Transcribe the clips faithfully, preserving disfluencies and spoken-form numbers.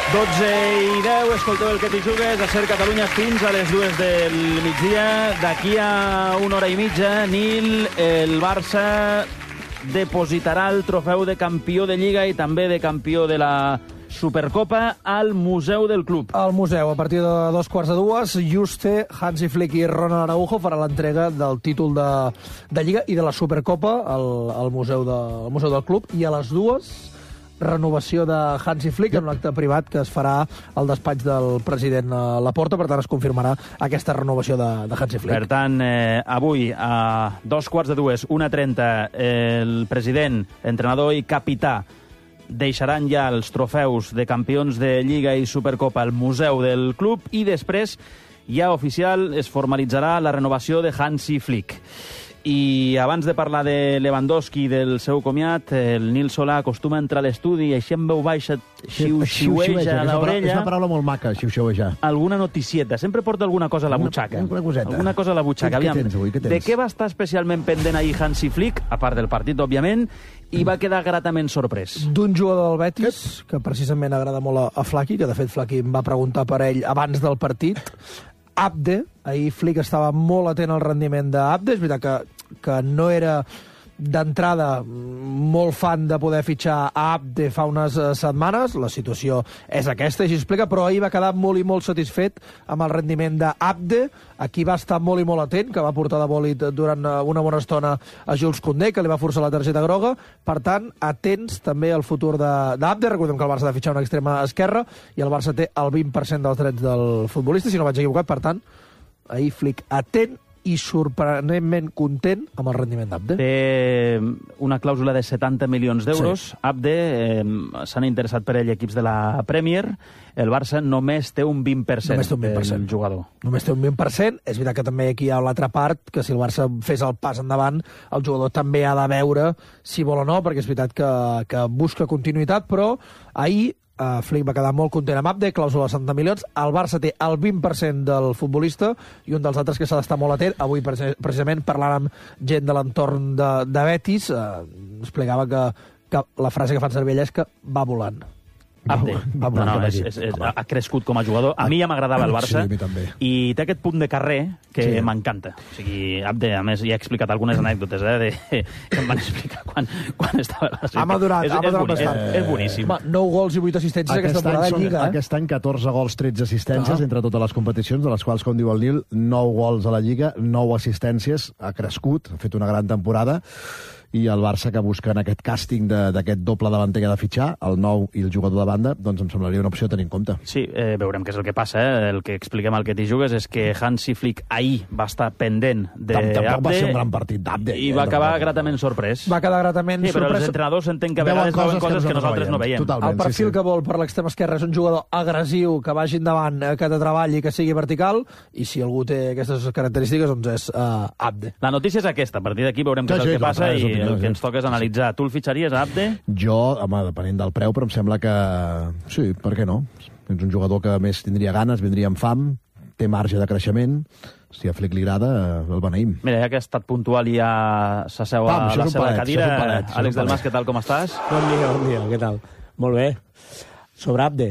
dotze i deu, escolteu el que t'hi jugues a Ser Catalunya fins a les dues del migdia. D'aquí a una hora i mitja, Nil, el Barça depositarà el trofeu de campió de Lliga i també de campió de la Supercopa al Museu del Club. Al museu, a partir de dos quarts de dues, Juste, Hansi Flick i Ronald Araujo farà l'entrega del títol de, de Lliga i de la Supercopa al, al, museu de, al Museu del Club. I a les dues, renovació de Hansi Flick en un acte privat que es farà al despatx del president Laporta. Per tant, es confirmarà aquesta renovació de, de Hansi Flick. Per tant, eh, avui, a dos quarts de dues, una trenta, el president, entrenador i capità deixaran ja els trofeus de campions de Lliga i Supercopa al Museu del Club i després, ja oficial, es formalitzarà la renovació de Hansi Flick. I abans de parlar de Lewandowski i del seu comiat, el Nil Solà acostuma a entrar a l'estudi i així en veu baixa xiu-xiueja a l'orella. És una paraula molt maca, xiu-xiueja. Alguna noticieta. Sempre porta alguna cosa a la butxaca. Alguna coseta. Alguna cosa a la butxaca. Què tens avui? Què tens? De què va estar especialment pendent ahir Hansi Flick, a part del partit, òbviament, i va quedar gratament sorprès? D'un jugador del Betis, que precisament agrada molt a, a Flaqui, que de fet Flaqui em va preguntar per ell abans del partit. Abde, ahir Flick estava molt atent al rendiment d'Abde, és veritat que que no era d'entrada molt fan de poder fitxar a Abde fa unes setmanes, la situació és aquesta, així explica, però ahir va quedar molt i molt satisfet amb el rendiment d'Abde, aquí va estar molt i molt atent, que va portar de bòlit durant una bona estona a Jules Koundé, que li va forçar la targeta groga. Per tant, atents també al futur d'Abde. Recordem que el Barça ha de fitxar una extrema esquerra i el Barça té el vint per cent dels drets del futbolista, si no vaig equivocat. Per tant, ahir Flick atent i sorprenentment content amb el rendiment d'Abde. Té una clàusula de setanta milions d'euros. Sí. Abde, eh, s'han interessat per ell equips de la Premier. El Barça només té un vint per cent, només té un vint per cent del jugador. Només té un vint per cent. És veritat que també aquí hi ha l'altra part, que si el Barça fes el pas endavant, el jugador també ha de veure si vol o no, perquè és veritat que, que busca continuïtat, però ahir Uh, Flick va quedar molt content amb Abde, clàusula de setanta milions. El Barça té el vint per cent del futbolista i un dels altres que s'ha d'estar molt atent. Avui, precisament, parlant amb gent de l'entorn de, de Betis, uh, explicava que, que la frase que fan servir ella és que va volant. Abde. Va volant, no, no, és, és, és, ha crescut com a jugador. A mi ja m'agradava el Barça. Sí, i té aquest punt de carrer que sí. m'encanta. O sigui, Abde, a més, ja he explicat algunes anècdotes, eh, de, que em van explicar quan, quan estava a la ciutat. Ha madurat, és, ha madurat és, bastant. És, és boníssim. Home, nou gols i vuit assistències aquest aquesta temporada en Lliga. Eh? Aquest any catorze gols, tretze assistències ah. entre totes les competicions, de les quals, com diu el Nil, nou gols a la Lliga, nou assistències, ha crescut, ha fet una gran temporada, i el Barça que busca en aquest càsting d'aquest doble davanter que ha de fitxar, el nou i el jugador de banda, doncs em semblaria una opció a tenir en compte. Sí, eh, veurem què és el que passa. Eh? El que expliquem al que t'hi jugues és que Hansi Flick ahir va estar pendent d'Abde. Tampoc va ser un gran partit d'Abde. I va acabar gratament sorprès. Va quedar gratament sí, però sorprès. els entrenadors entenc que a vegades veuen coses que nosaltres no veiem. Totalment, el perfil sí, sí. que vol per l'extrem esquerra és un jugador agressiu, que vagi endavant, que te treballi, que sigui vertical, i si algú té aquestes característiques, doncs és uh, Abde. La notícia és aquesta. A partir d'aquí veurem què és el que passa i el que ens toca és analitzar. Tu el fitxaries a Abde? Jo, home, depenent del preu, però em sembla que sí, per què no? És un jugador que més tindria ganes, vindria amb fam, té marge de creixement. Si a Flick li agrada, el beneïm. Mira, ja que ha estat puntual i ja s'asseu a la seva palet, cadira. Palet, Àlex Delmas, què tal, com estàs? Bon dia, bon dia, què tal? Molt bé. Sobre Abde,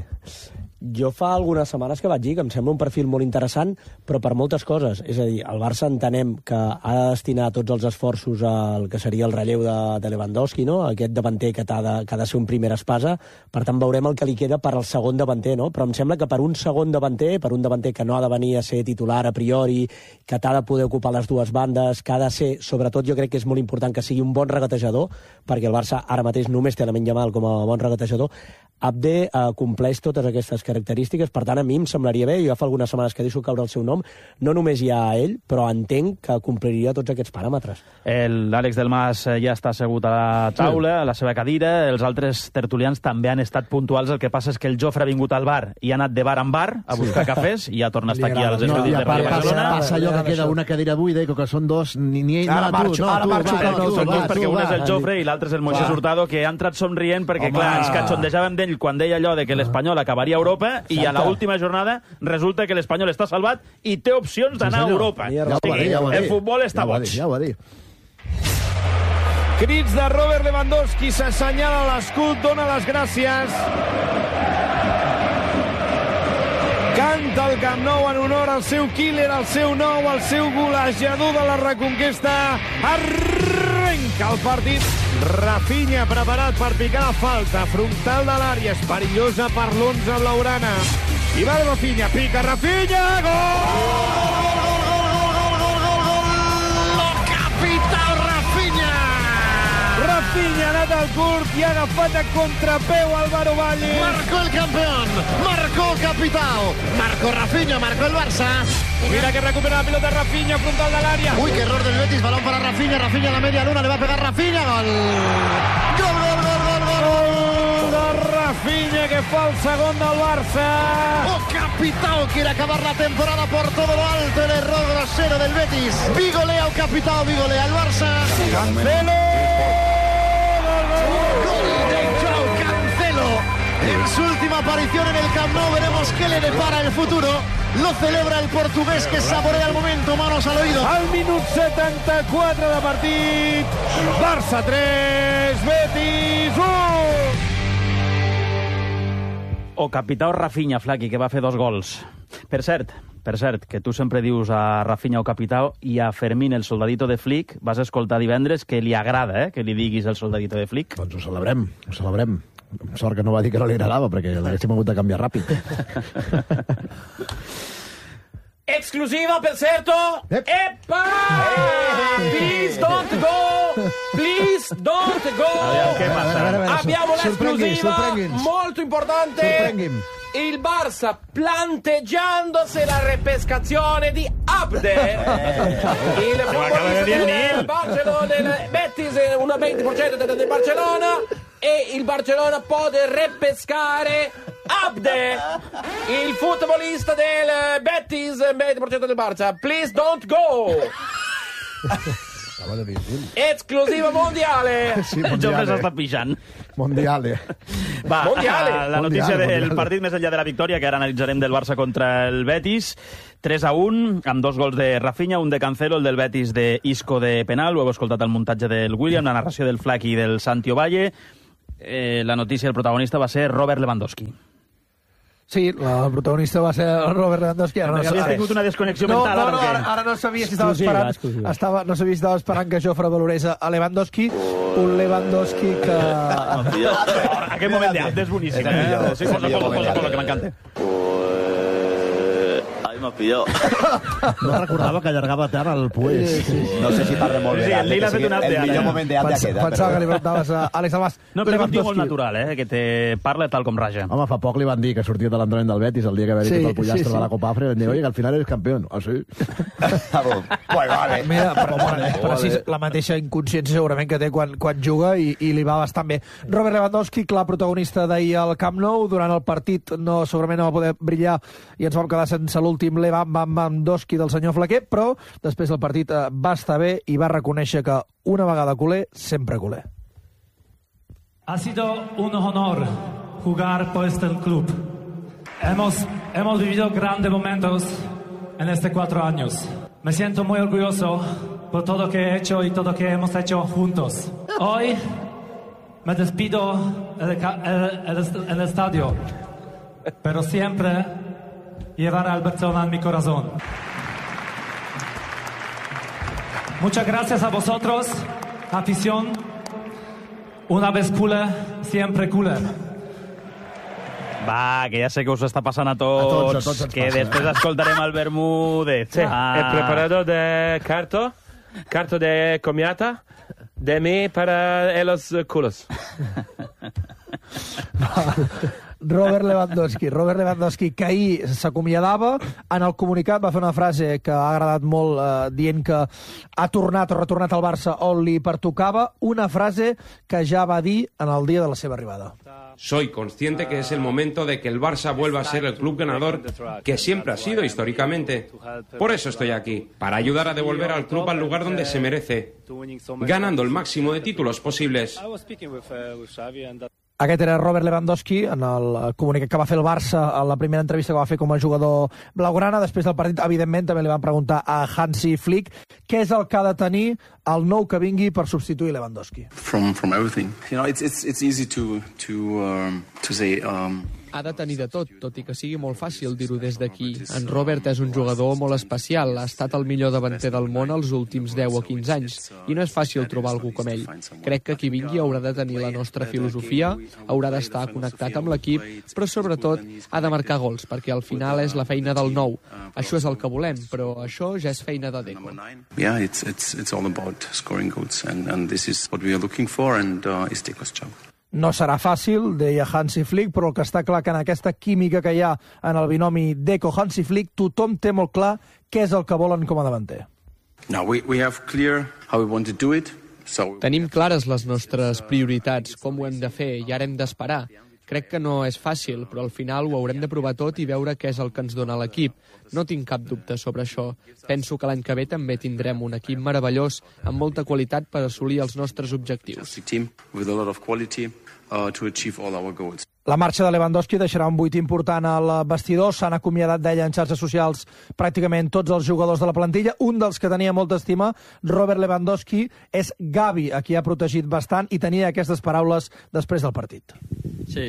jo fa algunes setmanes que vaig dir que em sembla un perfil molt interessant, però per moltes coses. És a dir, el Barça entenem que ha de destinar tots els esforços al que seria el relleu de, de Lewandowski, no? Aquest davanter que, ha de, que ha de ser un primer espasa. Per tant, veurem el que li queda per al segon davanter, no? Però em sembla que per un segon davanter, per un davanter que no ha de venir a ser titular a priori, que t'ha de poder ocupar les dues bandes, que ha de ser, sobretot jo crec que és molt important que sigui un bon regatejador, perquè el Barça ara mateix només té Lamine Yamal com a bon regatejador. Abde eh, compleix totes aquestes característiques, per tant a mi em semblaria bé, jo ja fa algunes setmanes que deixo caure el seu nom, no només hi ha ell, però entenc que compliria tots aquests paràmetres. L'Àlex Delmas ja està assegut a la taula, sí. a la seva cadira, els altres tertulians també han estat puntuals, el que passa és que el Jofre ha vingut al bar i ha anat de bar en bar a buscar sí. cafès i ja torna a estar aquí als estudis no, de Ràdio Barcelona. Passa allò que queda una cadira buida i que són dos, ni, ni ell, ara no, marxo, tu, no, ara tu, marxo, va, no, tu, són va, dos, perquè tu, un és va, el Jofre i l'altre és el Moisés Hurtado, que ha entrat somrient perquè, Home. clar, ens catxondejàvem d'ell quan deia allò de que l'Espanyol acabaria a Europa i a l'última jornada resulta que l'Espanyol està salvat i té opcions d'anar sí, a Europa. Ja o sigui, ja el futbol està ja boig. Ja ho va dir. Crits de Robert Lewandowski, s'assenyala l'escut, dona les gràcies. Canta el Camp Nou en honor al seu killer, al seu nou, al seu golejador de la Reconquesta. Arrenca el partit. Rafinha preparat per picar la falta. Frontal de l'àrea, és perillosa per l'onze blaugrana. I va Rafinha, pica Rafinha, gol! Rafinha ha anat al curt i ha agafat a contrapeu Álvaro Valle. Marcó el campeón, marcó Capitao, marcó Rafinha, marcó el Barça. Mira que recupera la pelota Rafinha, frontal del área. Uy, qué error del Betis, balón para Rafinha, Rafinha a la media luna, le va a pegar Rafinha, gol. Gol, gol, gol, gol, gol. Gol de Rafinha, que fa el segon del Barça. Oh, Capitao quiere acabar la temporada por todo lo alto, el error grosero del Betis. Vigolea al Capitao, vigolea al Barça. Cancelo. En su última aparición en el Camp Nou, veremos qué le depara el futuro. Lo celebra el portugués, que saborea el momento, manos al oído. Al minut setanta-quatre de partit, Barça tres, Betis u. O Capitao Rafinha, Flaqui, que va fer dos gols. Per cert, per cert, que tu sempre dius a Rafinha o Capitao, i a Fermín, el soldadito de Flick, vas escoltar divendres que li agrada, eh, que li diguis el soldadito de Flick. Doncs ho celebrem, ho celebrem. Sort que no va dir que no li agradava, perquè l'haguéssim hagut de canviar ràpid. Exclusiva, per certo! Ep. Epa! Please don't go! Please don't go! Aviam, què passa? Abbiamo Sorprengui, l'esclusiva sorprengui'ns. molto importante. Sorprenghi'm. Il Barça planteggiandosi la repescazione di Abde. Il futbolista del Barcellona, del Betis, un venti per cento del Barcellona, e il Barcellona può repescare Abde, il futbolista del Betis, venti per cento del Barça. Please don't go. Exclusiva mondiale. Sí, El jove s'està pixant. Mondiale. Va, Mondiale. la notícia Mondiale, del mondiale. partit més enllà de la victòria, que ara analitzarem del Barça contra el Betis. tres a un, amb dos gols de Rafinha, un de Cancelo, el del Betis de Isco de penal. Ho heu escoltat el muntatge del William, la narració del Flaqui i del Santi Ovalle. Eh, la notícia, el protagonista va ser Robert Lewandowski. Sí, el protagonista va ser el Robert Lewandowski. Ara no, Havies sabia- tingut una desconnexió no, mental, no, ara, no, o què? ara, ara no sabia si estava Exclusiva, esperant, exclusiva. estava, no sabia si estava esperant que Jofre valorés a Lewandowski, un Lewandowski que... Aquest moment d'Abde és boníssim. Eh? Sí, posa, posa, posa, posa, que m'encanta. M'ha pillado. No recordava que allargava tant el pues. No sé si parla molt Sí, bé el d'Abde, Lila que ha fet sigui un Abde, el millor ara. moment d'Abde Pensa, aquest. eh, pensava però- que li preguntaves a Àlex Almas. No, però és un tio molt Lewandowski. natural, eh? Que te parla tal com raja. Home, fa poc li van dir que sortia de l'entrenament del Betis el dia que va dir Sí, tot el pollastre sí, sí. de la Copa Àfrica, i van dir, oye, que al final eres campeón. Ah, sí? Ah, bon. Pues vale. Mira, però, però, però sí, la mateixa inconsciència segurament que té quan, quan juga i, i li va bastant bé. Robert Lewandowski, clar protagonista d'ahir al Camp Nou, durant el partit no, segurament no va poder brillar i ens vam quedar sense l'últim Lewandowski del senyor Flaquer, però després del partit eh, va estar bé i va reconèixer que una vegada culer, sempre culer. Ha sido un honor jugar por este club. Hemos, hemos vivido grandes momentos en estos cuatro años. Me siento muy orgulloso por todo lo que he hecho y todo lo que hemos hecho juntos. Hoy me despido en el, ca- en el- en el estadio, pero siempre llevaré al Barcelona en mi corazón. Muchas gracias a vosotros, afición. Una vez culé, siempre culé. Va, que ja sé que us està passant a tots, A tots, a tots ens que passa. després escoltarem el Bermúdez. Sí, Ah. el preparador de carto, carto de comiata, de mí para los culos. Robert Lewandowski. Robert Lewandowski, que ahir s'acomiadava. En el comunicat va fer una frase que ha agradat molt, eh, dient que ha tornat o retornat al Barça on li pertocava. Una frase que ja va dir en el dia de la seva arribada. Soy consciente que es el momento de que el Barça vuelva a ser el club ganador que siempre ha sido históricamente. Por eso estoy aquí, para ayudar a devolver al club al lugar donde se merece, ganando el máximo de títulos posibles. Aquest era Robert Lewandowski en el comunicat que va fer el Barça a la primera entrevista que va fer com a jugador blaugrana. Després del partit, evidentment, també li van preguntar a Hansi Flick què és el que ha de tenir el nou que vingui per substituir Lewandowski. From from everything, you know, it's it's it's easy to to um, to say um, ha de tenir de tot, tot i que sigui molt fàcil dir-ho des d'aquí. En Robert és un jugador molt especial, ha estat el millor davanter del món els últims deu o quinze anys, i no és fàcil trobar algú com ell. Crec que qui vingui haurà de tenir la nostra filosofia, haurà d'estar connectat amb l'equip, però sobretot ha de marcar gols, perquè al final és la feina del nou. Això és el que volem, però això ja és feina de Deco. Yeah, it's, it's, it's all about scoring goals, and, and this is what we are looking for, and uh, it's Deco's job. No serà fàcil, deia Hansi Flick, però el que està clar que en aquesta química que hi ha en el binomi Deco-Hansi Flick, tothom té molt clar què és el que volen com a davanter. Now, we, we have clear how we want to do it. So... Tenim clares les nostres prioritats, com ho hem de fer, i ara hem d'esperar. Crec que no és fàcil, però al final ho haurem de provar tot i veure què és el que ens dona l'equip. No tinc cap dubte sobre això. Penso que l'any que ve també tindrem un equip meravellós, amb molta qualitat per assolir els nostres objectius. With a lot of quality, uh, to achieve all our goals. La marxa de Lewandowski deixarà un buit important al vestidor. S'han acomiadat d'ella en xarxes socials pràcticament tots els jugadors de la plantilla. Un dels que tenia molta estima, Robert Lewandowski, és Gavi, a qui ha protegit bastant, i tenia aquestes paraules després del partit. Sí,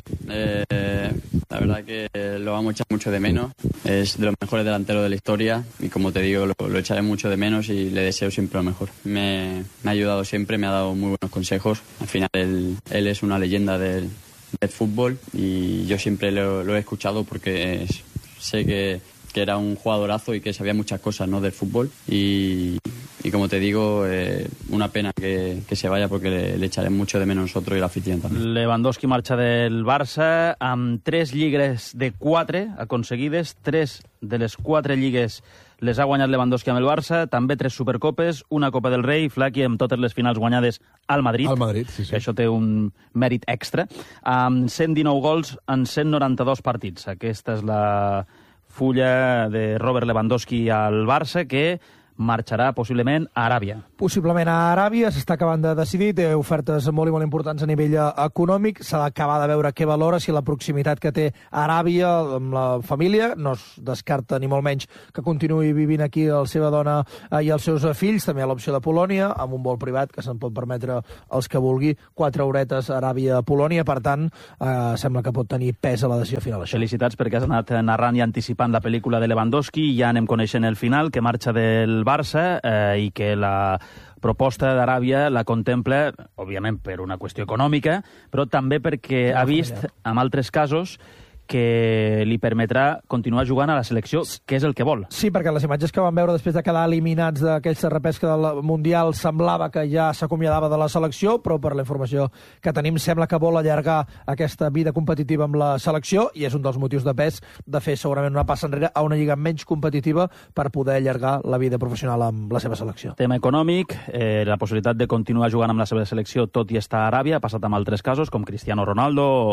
eh, la verdad que lo vamos a echar mucho de menos. Es de los mejores delanteros de la historia y, como te digo, lo, lo echaré mucho de menos y le deseo siempre lo mejor. Me, me ha ayudado siempre, me ha dado muy buenos consejos. Al final él, él es una leyenda del, del fútbol y yo siempre lo, lo he escuchado porque es, sé que, que era un jugadorazo y que sabía muchas cosas, ¿no?, del fútbol y... Y como te digo, eh, una pena que, que se vaya porque le, le echaré mucho de menos nosotros y la afición también. Lewandowski marxa del Barça amb tres lligues de quatre aconseguides, tres de les quatre lligues les ha guanyat Lewandowski amb el Barça, també tres Supercopes, una Copa del Rei, Flaqui amb totes les finals guanyades al Madrid, al Madrid sí, sí. Que això té un mèrit extra, amb cent dinou gols en cent noranta-dos partits. Aquesta és la fulla de Robert Lewandowski al Barça, que marxarà possiblement a Aràbia. Possiblement a Aràbia, s'està acabant de decidir, té ofertes molt i molt importants a nivell econòmic, s'ha d'acabar de veure què valora, si la proximitat que té Aràbia amb la família, no es descarta ni molt menys que continuï vivint aquí la seva dona i els seus fills, també hi ha l'opció de Polònia, amb un vol privat que se'n pot permetre els que vulgui, quatre horetes Aràbia-Polònia, per tant, eh, sembla que pot tenir pes a la decisió final. Això. Felicitats perquè has anat narrant i anticipant la pel·lícula de Lewandowski, ja anem coneixent el final, que marxa del Barça eh, i que la proposta d'Aràbia la contempla, òbviament, per una qüestió econòmica, però també perquè ha vist, en altres casos, que li permetrà continuar jugant a la selecció, que és el que vol. Sí, perquè les imatges que vam veure després de quedar eliminats d'aquella repesca del Mundial semblava que ja s'acomiadava de la selecció, però per la informació que tenim sembla que vol allargar aquesta vida competitiva amb la selecció i és un dels motius de pes de fer segurament una passa enrere a una lliga menys competitiva per poder allargar la vida professional amb la seva selecció. Tema econòmic, eh, la possibilitat de continuar jugant amb la seva selecció tot i estar a Aràbia, ha passat amb altres casos com Cristiano Ronaldo